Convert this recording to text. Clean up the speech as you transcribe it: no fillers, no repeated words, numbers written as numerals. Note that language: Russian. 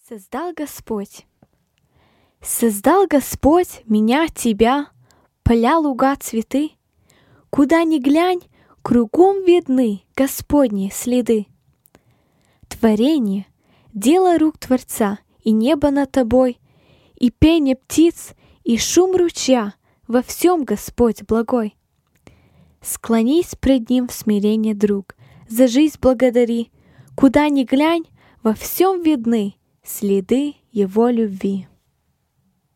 Создал Господь. Создал Господь меня, тебя, поля, луга, цветы. Куда ни глянь, кругом видны Господни следы. Творение — дело рук Творца, и небо над тобой, и пение птиц, и шум ручья, во всем Господь благой. Склонись пред Ним в смирении, друг, за жизнь благодари. Куда ни глянь, во всем видны следы Его любви.